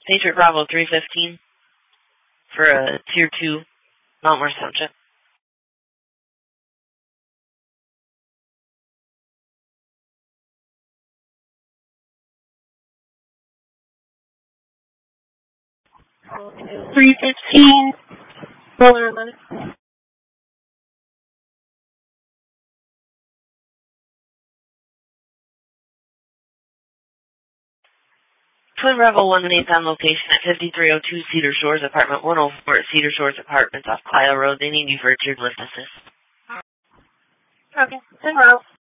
Patriot Bravo 315 for a Tier 2, Mount Morris Township. Okay. 315, Roller 11. Twin Rebel 118 on location at 5302 Cedar Shores, apartment 104 at Cedar Shores Apartments off Clio Road. They need you for a tiered lift assist. Okay, 10 miles.